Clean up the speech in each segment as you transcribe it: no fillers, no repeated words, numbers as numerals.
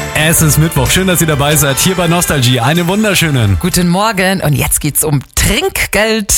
Es ist Mittwoch. Schön, dass ihr dabei seid. Hier bei Nostalgie. Einen wunderschönen Guten Morgen und jetzt geht's um Trinkgeld.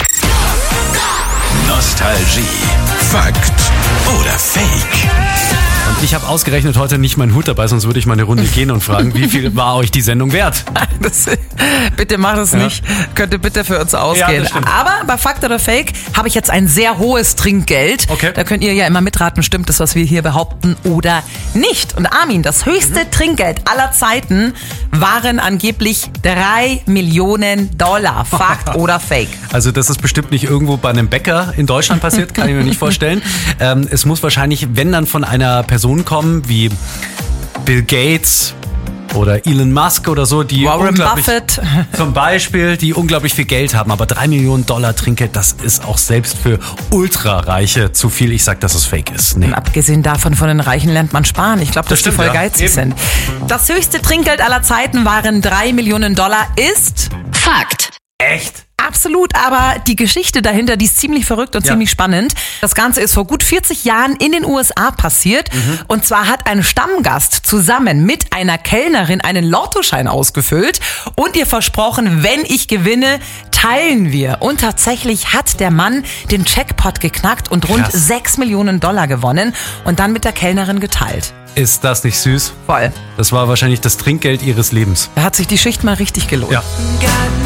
Nostalgie. Fakt oder Fake? Und ich habe ausgerechnet heute nicht meinen Hut dabei, sonst würde ich mal eine Runde gehen und fragen, wie viel war euch die Sendung wert? Bitte macht es nicht. Könnte bitte für uns ausgehen. das stimmt. Aber bei Fakt oder Fake habe ich jetzt ein sehr hohes Trinkgeld. Okay. Da könnt ihr ja immer mitraten, stimmt das, was wir hier behaupten oder nicht. Und Armin, das höchste Trinkgeld aller Zeiten waren angeblich 3 Millionen $. Fakt oder Fake? Also das ist bestimmt nicht irgendwo bei einem Bäcker in Deutschland passiert, kann ich mir nicht vorstellen. Es muss wahrscheinlich, wenn dann von einer Person kommen, wie Bill Gates oder Elon Musk oder so, die Warren unglaublich, Buffett. zum Beispiel, die unglaublich viel Geld haben. Aber 3 Millionen $ Trinkgeld, das ist auch selbst für Ultrareiche zu viel. Ich sag, dass es fake ist. Nee. Und abgesehen davon, von den Reichen lernt man sparen. Ich glaube, dass die stimmt, voll ja. geizig Eben. sind. Das höchste Trinkgeld aller Zeiten waren 3 Millionen $, ist Fakt. Echt? absolut, aber die Geschichte dahinter, die ist ziemlich verrückt und ziemlich spannend. Das Ganze ist vor gut 40 Jahren in den USA passiert. Und zwar hat ein Stammgast zusammen mit einer Kellnerin einen Lottoschein ausgefüllt und ihr versprochen, wenn ich gewinne, teilen wir. Und tatsächlich hat der Mann den Jackpot geknackt und rund 6 Millionen $ gewonnen und dann mit der Kellnerin geteilt. Ist das nicht süß? Voll. Das war wahrscheinlich das Trinkgeld ihres Lebens. Da hat sich die Schicht mal richtig gelohnt. Ja.